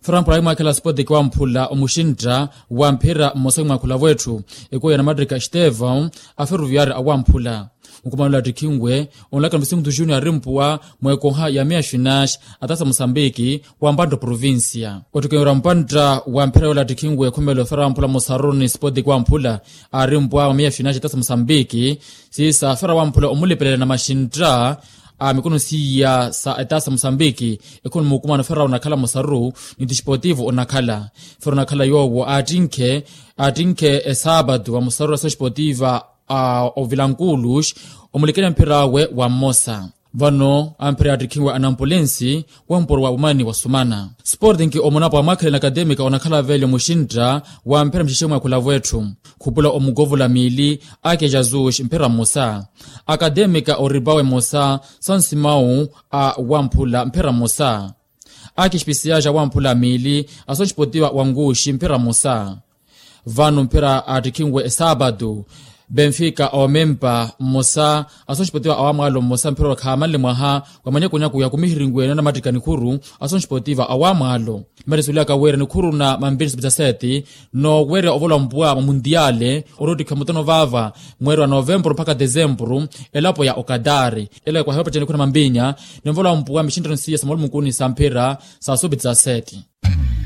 Farampula imakela sport kwa mpula omushindra wa mpira mmosangu makula wetu eko yana Madrika Estevão aferuviari awampula ukumana dikingwe onlaka mbisingu tu junior rimpuwa mweko ha ya miashinash atasa Mosambiki wa mbando provincia otukengura mpandra wa mpira wala dikingwe kumelo Farampula Mosaruni sport kwa mpula rimpuwa wa miashinash atasa Mosambiki sisa fara wampula omulipelele na mashindra mikono siya sa etasa Mosambiki ekon mukuma na fera onakala Mosaru ni Desportivo onakala fera onakala yowo atinke sábado wa Mosaru sa Desportiva o Vilanculos omulikena mpira we wa Mosa vano ampere adikingwa anambulensi wa mporo wa umani wa Sumana Sporting omunapo wa makele na akademika onakala vele mushindra wa mpira mshishemu ya kula wetu kupula omugovu la mili ake jazush mpira Mosa akademika oribawe Mosa sansimau wampula mpira Mosa ake shpisiaja wampula mili asonchipotiwa wangushi mpira Mosa vano mpira adikingwe sábado Benfica omempa Mosa asonchipotiwa awamalo Mosa mpira wakamali mwaha kwa manye kunyaku ya kumihiringwe na Madrika Nikuru asonchipotiwa awamalo Meresulia kawere Nikuru na mambiri seti no were ovola mbua mundiale orodi kamutano vava mweri wa Novembro mpaka Dezembro elapo ya Okadari ela kwa hepa kuna mambinya ni mvola mbua mishindano siya samolu mkuni sampira sa seti